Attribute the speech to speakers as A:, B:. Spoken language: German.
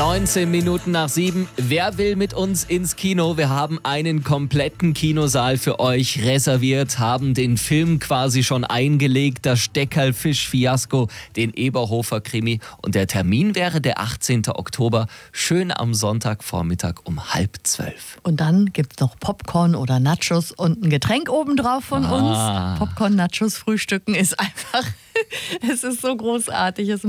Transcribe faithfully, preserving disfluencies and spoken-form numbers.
A: neunzehn Minuten nach sieben. Wer will mit uns ins Kino? Wir haben einen kompletten Kinosaal für euch reserviert, haben den Film quasi schon eingelegt, das Steckerl-Fisch-Fiasko, den Eberhofer-Krimi. Und der Termin wäre der achtzehnten Oktober, schön am Sonntagvormittag um halb zwölf.
B: Und dann gibt es noch Popcorn oder Nachos und ein Getränk obendrauf von
A: Ah.
B: uns. Popcorn, Nachos, Frühstücken ist einfach, es ist so großartig. Es